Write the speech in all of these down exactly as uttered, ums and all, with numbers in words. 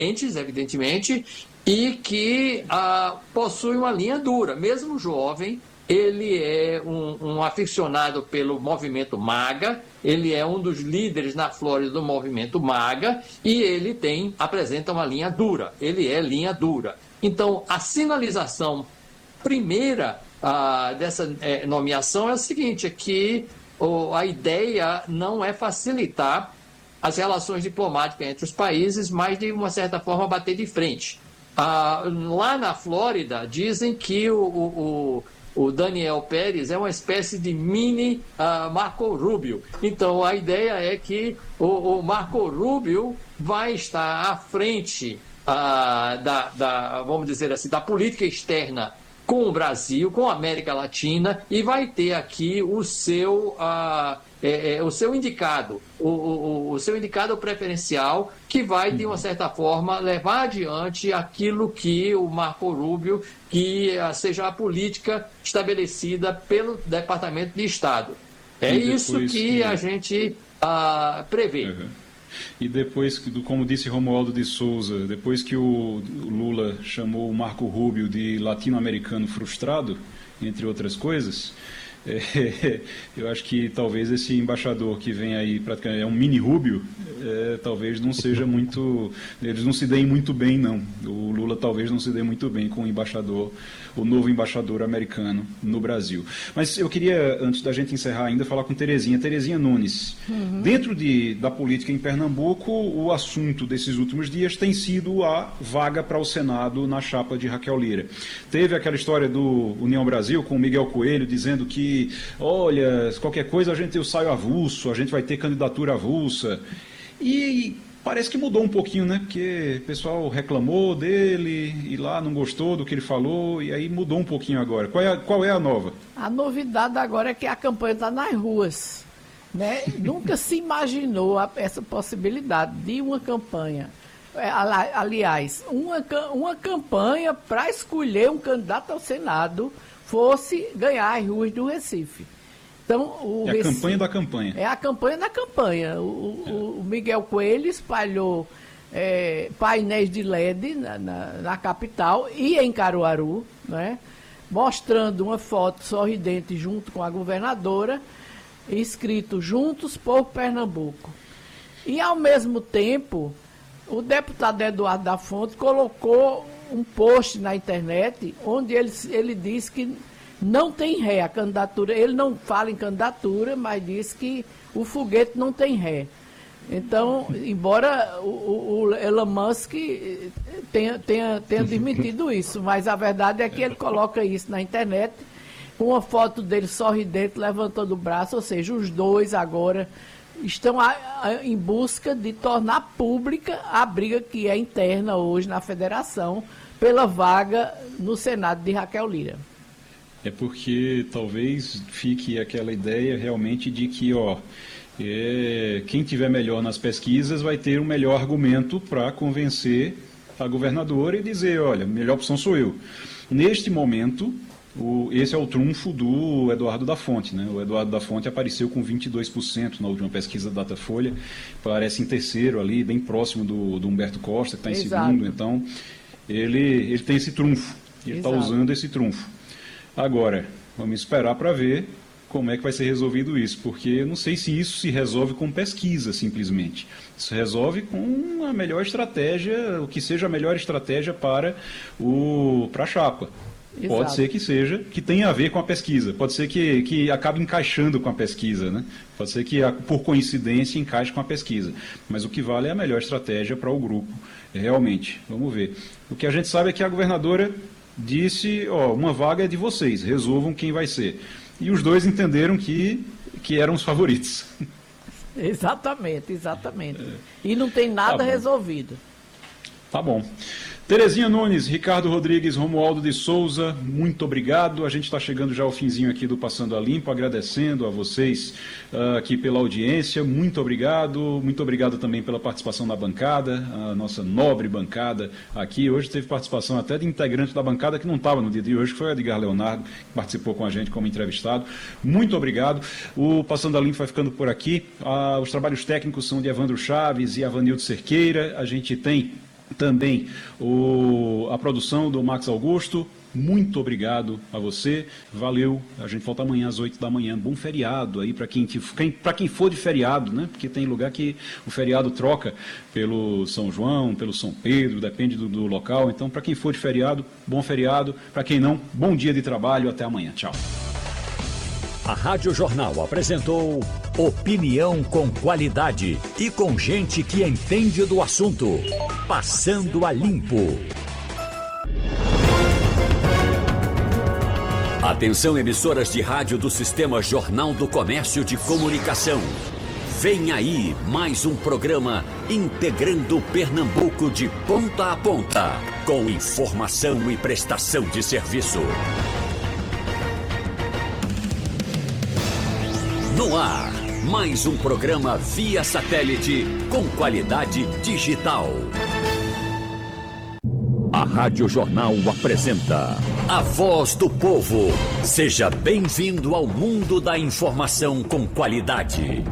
diferentes, evidentemente, e que ah, possui uma linha dura. Mesmo jovem, ele é um, um aficionado pelo movimento MAGA, ele é um dos líderes na Flórida do movimento MAGA e ele tem, apresenta uma linha dura, ele é linha dura. Então, a sinalização primeira ah, dessa eh, nomeação é o seguinte, é que oh, a ideia não é facilitar as relações diplomáticas entre os países, mas de uma certa forma bater de frente. Ah, lá na Flórida, dizem que o, o, o Daniel Pérez é uma espécie de mini ah, Marco Rubio. Então, a ideia é que o, o Marco Rubio vai estar à frente ah, da, da, vamos dizer assim, da política externa com o Brasil, com a América Latina, e vai ter aqui o seu, ah, é, é, o seu indicado, o, o, o seu indicado preferencial, que vai, de uma certa forma, levar adiante aquilo que o Marco Rubio, que ah, seja a política estabelecida pelo Departamento de Estado. É isso que, que a gente ah, prevê. Uhum. E depois, como disse Romualdo de Souza, depois que o Lula chamou o Marco Rubio de latino-americano frustrado, entre outras coisas, é, eu acho que talvez esse embaixador que vem aí, praticamente é um mini Rubio, é, talvez não seja muito, eles não se deem muito bem, não. O Lula talvez não se dê muito bem com o embaixador, o novo embaixador americano no Brasil. Mas eu queria, antes da gente encerrar ainda, falar com Terezinha. Terezinha Nunes, uhum. Dentro de, da política em Pernambuco, o assunto desses últimos dias tem sido a vaga para o Senado na chapa de Raquel Lira. Teve aquela história do União Brasil com o Miguel Coelho dizendo que, olha, qualquer coisa a gente eu saio avulso, a gente vai ter candidatura avulsa. E parece que mudou um pouquinho, né? Porque o pessoal reclamou dele e lá não gostou do que ele falou, e aí mudou um pouquinho agora. Qual é a, qual é a nova? A novidade agora é que a campanha está nas ruas, né? Nunca se imaginou a, essa possibilidade de uma campanha, é, aliás, uma, uma campanha para escolher um candidato ao Senado fosse ganhar as ruas do Recife. Então, o é a Recife, campanha da campanha. É a campanha da campanha. O, é. o Miguel Coelho espalhou é, painéis de L E D na, na, na capital e em Caruaru, né, mostrando uma foto sorridente junto com a governadora, escrito Juntos por Pernambuco. E, ao mesmo tempo, o deputado Eduardo da Fonte colocou um post na internet onde ele, ele diz que não tem ré a candidatura. Ele não fala em candidatura, mas diz que o foguete não tem ré. Então, embora o, o Elon Musk tenha, tenha, tenha desmentido isso, mas a verdade é que ele coloca isso na internet com uma foto dele sorridente, levantando o braço, ou seja, os dois agora estão a, a, em busca de tornar pública a briga que é interna hoje na federação pela vaga no Senado de Raquel Lira. É porque talvez fique aquela ideia realmente de que, ó, é, quem tiver melhor nas pesquisas vai ter um melhor argumento para convencer a governadora e dizer, olha, a melhor opção sou eu. Neste momento, o, esse é o trunfo do Eduardo da Fonte, né? O Eduardo da Fonte apareceu com vinte e dois por cento na última pesquisa da Datafolha, parece em terceiro ali, bem próximo do, do Humberto Costa, que está em Exato. segundo, então ele, ele tem esse trunfo, ele está usando esse trunfo. Agora, vamos esperar para ver como é que vai ser resolvido isso, porque eu não sei se isso se resolve com pesquisa, simplesmente. Isso resolve com a melhor estratégia, o que seja a melhor estratégia para, o, para a chapa. Exato. Pode ser que seja, que tenha a ver com a pesquisa, pode ser que, que acabe encaixando com a pesquisa, né? Pode ser que, por coincidência, encaixe com a pesquisa. Mas o que vale é a melhor estratégia para o grupo, realmente. Vamos ver. O que a gente sabe é que a governadora disse, ó, uma vaga é de vocês, resolvam quem vai ser. E os dois entenderam que, que eram os favoritos. Exatamente, exatamente. É. E não tem nada tá resolvido. Tá bom. Terezinha Nunes, Ricardo Rodrigues, Romualdo de Souza, muito obrigado. A gente está chegando já ao finzinho aqui do Passando a Limpo, agradecendo a vocês uh, aqui pela audiência, muito obrigado. Muito obrigado também pela participação da bancada, a nossa nobre bancada aqui. Hoje teve participação até de integrante da bancada que não estava no dia de hoje, que foi o Edgar Leonardo, que participou com a gente como entrevistado. Muito obrigado. O Passando a Limpo vai ficando por aqui. Uh, os trabalhos técnicos são de Evandro Chaves e Avanildo Cerqueira. A gente tem também o, a produção do Max Augusto. Muito obrigado a você, valeu. A gente volta amanhã às oito da manhã. Bom feriado aí para quem, quem, para quem for de feriado, né? Porque tem lugar que o feriado troca pelo São João, pelo São Pedro, depende do, do local. Então, para quem for de feriado, bom feriado. Para quem não, bom dia de trabalho. Até amanhã. Tchau. A Rádio Jornal apresentou opinião com qualidade e com gente que entende do assunto. Passando a Limpo. Atenção, emissoras de rádio do Sistema Jornal do Comércio de Comunicação. Vem aí mais um programa integrando Pernambuco de ponta a ponta, com informação e prestação de serviço. No ar, mais um programa via satélite com qualidade digital. A Rádio Jornal apresenta A Voz do Povo. Seja bem-vindo ao mundo da informação com qualidade.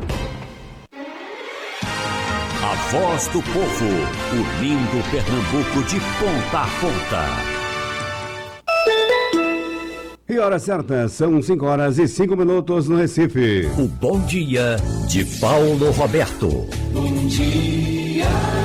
A Voz do Povo, unindo Pernambuco de ponta a ponta. E hora certa, são cinco horas e cinco minutos no Recife. O Bom Dia de Paulo Roberto. Bom dia.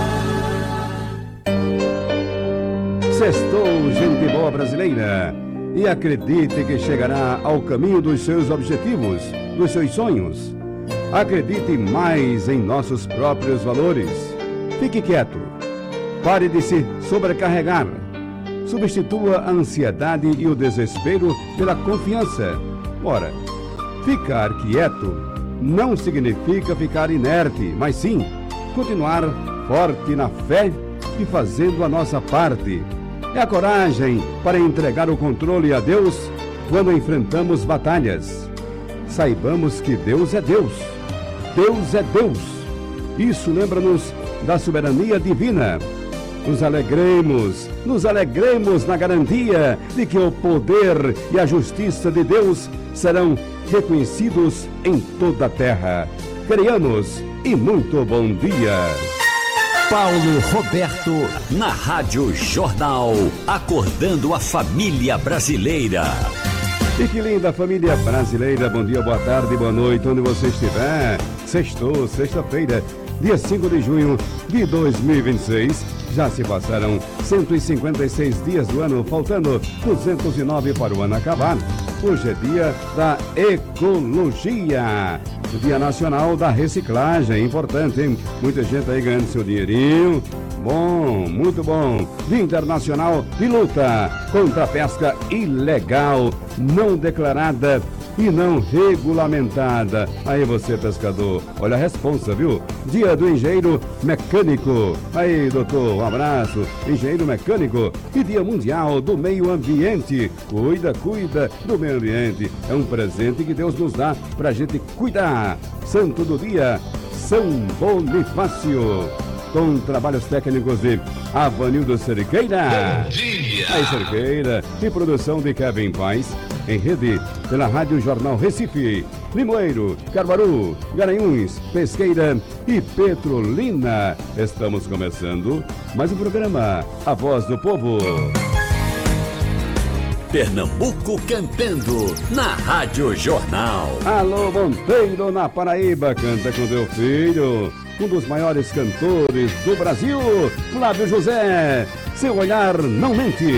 Sextou, gente boa brasileira, e acredite que chegará ao caminho dos seus objetivos, dos seus sonhos. Acredite mais em nossos próprios valores. Fique quieto. Pare de se sobrecarregar. Substitua a ansiedade e o desespero pela confiança. Ora, ficar quieto não significa ficar inerte, mas sim continuar forte na fé e fazendo a nossa parte. É a coragem para entregar o controle a Deus quando enfrentamos batalhas. Saibamos que Deus é Deus. Deus é Deus. Isso lembra-nos da soberania divina. Nos alegremos, nos alegremos na garantia de que o poder e a justiça de Deus serão reconhecidos em toda a terra. Creiamos e muito bom dia. Paulo Roberto, na Rádio Jornal, acordando a família brasileira. E que linda família brasileira, bom dia, boa tarde, boa noite, onde você estiver. Sextou, sexta-feira, dia cinco de junho de dois mil e vinte e seis. Já se passaram cento e cinquenta e seis dias do ano, faltando duzentos e nove para o ano acabar. Hoje é dia da ecologia, dia nacional da reciclagem, importante, hein? Muita gente aí ganhando seu dinheirinho. Bom, muito bom. Dia internacional de luta contra a pesca ilegal, não declarada e não regulamentada. Aí você, pescador, olha a responsa, viu? Dia do engenheiro mecânico. Aí, doutor, um abraço. Engenheiro mecânico. E dia mundial do meio ambiente. Cuida, cuida do meio ambiente. É um presente que Deus nos dá pra gente cuidar. Santo do dia, São Bonifácio. Com trabalhos técnicos de Avanildo Cerqueira. Bom dia! Aí, Cerqueira. E produção de Kevin Paz. Em rede pela Rádio Jornal Recife, Limoeiro, Caruaru, Garanhuns, Pesqueira e Petrolina. Estamos começando mais um programa, A Voz do Povo. Pernambuco cantando na Rádio Jornal. Alô, Monteiro, na Paraíba, canta com teu filho. Um dos maiores cantores do Brasil, Flávio José. Seu olhar não mente.